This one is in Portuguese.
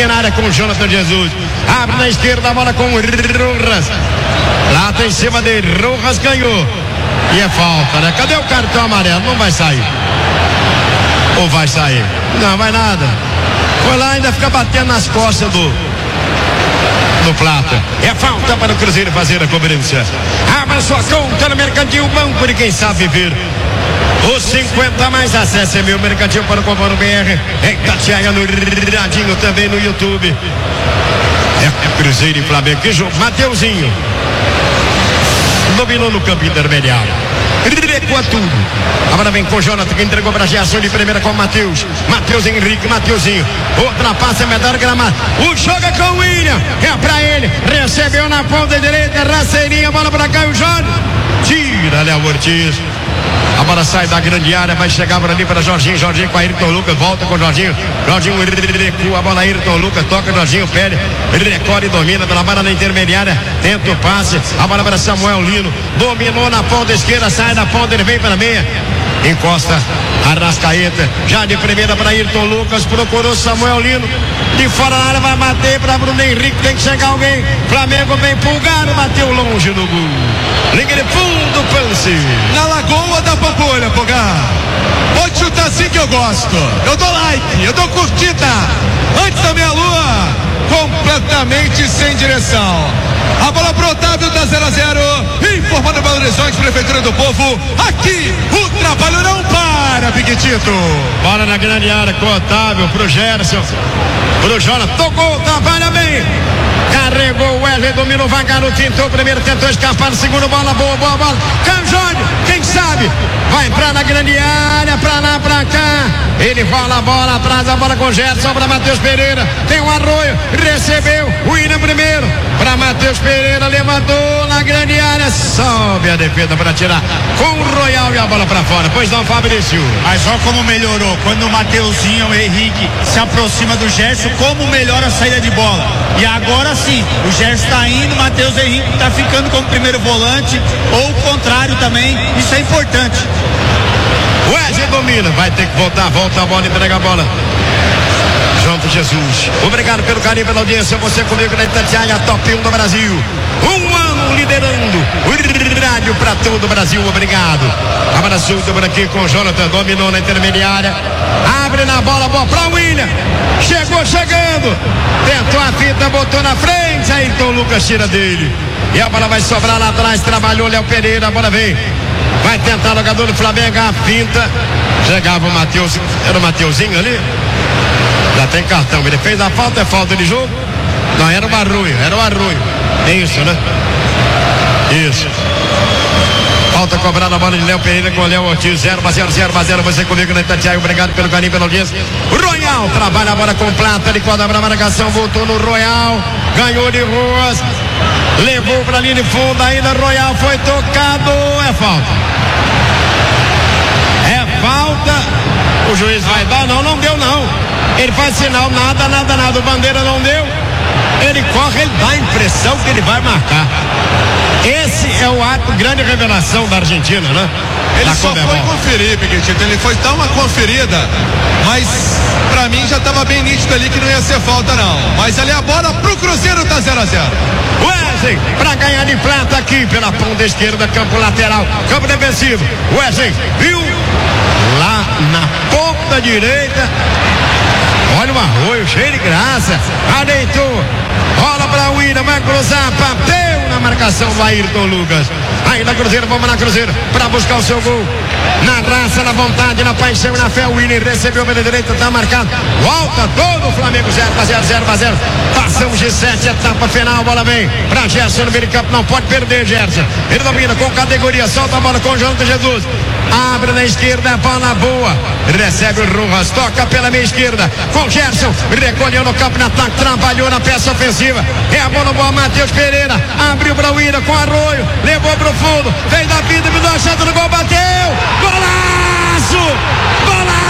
pequena área com o Jonathan Jesus. Abre na esquerda a bola com o Rojas. Lá tá em cima dele. Rojas ganhou. E é falta, né? Cadê o cartão amarelo? Não vai sair. Ou vai sair? Não, vai nada. Foi lá, ainda fica batendo nas costas do Plata. É falta para o Cruzeiro fazer a cobrança. Abra sua conta no Mercantil, banco de quem sabe viver. Os 50 mais, acesse meu Mercantil para comprar no BR. Em Itatiaia, no radinho, também no YouTube. É Cruzeiro e Flamengo. Que jogo. Mateuzinho dominou no campo intermediário. Recua tudo. Agora vem com o Jonathan, que entregou para a Gerson de primeira com o Matheus. Matheus Henrique, Mateuzinho. Outra passa, medalha gramado. O jogo é com o William. É pra ele. Recebeu na ponta direita, raceirinha, bola pra cá, o Jorge. Tira, Léo Ortiz. A bola sai da grande área, vai chegar por ali para Jorginho. Jorginho com Ayrton Lucas, volta com o Jorginho. Jorginho recua a bola, Ayrton Lucas toca, Jorginho pede, recorre e domina pela bola na intermediária. Tenta o passe, a bola para Samuel Lino. Dominou na ponta esquerda, sai da ponta, ele vem para a meia. Encosta Arrascaeta, já de primeira para Ayrton Lucas, procurou Samuel Lino. De fora da área vai bater para Bruno Henrique, tem que chegar alguém. Flamengo vem Pulgaro, bateu longe no gol. Liga de fundo, Pance. Na Lagoa da Pampulha, Pulgar. Pode chutar assim que eu gosto. Eu dou like, eu dou curtida. Antes da minha lua, completamente sem direção. A bola pro Otávio, tá 0-0. Informando Belo Horizonte, Prefeitura do Povo. Aqui, o trabalho não para, Piquetito. Bola na grande área com o Otávio, pro Gerson, pro Jonas. Tocou, trabalha bem. Carregou o Wesley, dominou, vagaroso, tentou primeiro, tentou escapar no segundo, bola boa, boa bola. Canjone, quem sabe? Vai entrar na grande área, pra lá, pra cá. Ele rola a bola atrás, a bola com o Gerson, pra Matheus Pereira. Tem um Arroio, recebeu, o William primeiro, pra Matheus Pereira, levantou na grande área, sobe a defesa pra tirar com o Royal e a bola pra fora. Pois não, Fabrício. Mas olha como melhorou, quando o Mateuzinho, o Henrique se aproxima do Gerson, como melhora a saída de bola. E agora sim, o Gerson tá indo, o Matheus Henrique tá ficando como primeiro volante, ou o contrário também, isso é importante. Wesley domina, vai ter que voltar, volta a bola, entrega a bola. Jonathan Jesus, obrigado pelo carinho, pela audiência, você comigo na Itatiaia, top 1 do Brasil. Um ano liderando o rádio para todo o Brasil, obrigado. Abraço por aqui com o Jonathan, dominou na intermediária, abre na bola, boa pra William, chegou chegando, tentou a fita, botou na frente, aí então o Lucas tira dele, e a bola vai sobrar lá atrás, trabalhou Léo Pereira, a bola vem, vai tentar o jogador do Flamengo, a finta, chegava o Matheus, era o Mateuzinho ali, já tem cartão, ele fez a falta, é falta de jogo, não, era o Arroio, isso, né? Isso. Falta cobrada a bola de Léo Pereira com o Léo Ortiz. 0-0. Você comigo na Itatiaia. Obrigado pelo carinho, pela audiência. Royal trabalha a bola com Plata. Ele quadra a marcação. Voltou no Royal. Ganhou de Ruas. Levou pra linha de fundo. Ainda Royal foi tocado. É falta. É falta. O juiz vai dar. Não deu não. Ele faz sinal. Nada. O bandeira não deu. Ele corre, ele dá a impressão que ele vai marcar. Esse é o ato, grande revelação da Argentina, né? Ele só foi conferir, Piquetito, ele foi dar uma conferida, mas pra mim já tava bem nítido ali que não ia ser falta não. Mas ali a bola pro Cruzeiro, tá 0-0. Wesley, pra ganhar de Plata aqui pela ponta esquerda, campo lateral, campo defensivo. Wesley, viu? Lá na ponta direita. Olha o Arroio, cheio de graça. Adeitou. Rola pra William, vai cruzar, bateu na marcação do Ayrton Lucas. Ainda Cruzeiro, vamos na Cruzeiro, pra buscar o seu gol. Na raça, na vontade, na paixão, na fé, o William recebeu pela direita, tá marcado. Volta todo o Flamengo, 0-0. Passamos de 7, etapa final, bola vem pra Gerson no meio de campo, não pode perder, Gerson. Ele domina com categoria, solta a bola com o Jonathan Jesus. Abre na esquerda, bola boa. Recebe o Rojas, toca pela meia esquerda. Com Gerson, recolheu no campo, no ataque, trabalhou na peça ofensiva. É a bola boa, Matheus Pereira. Abriu pra William com Arroio. Levou pro fundo, fez da vida, me deu a chance no gol, bateu. Golaço!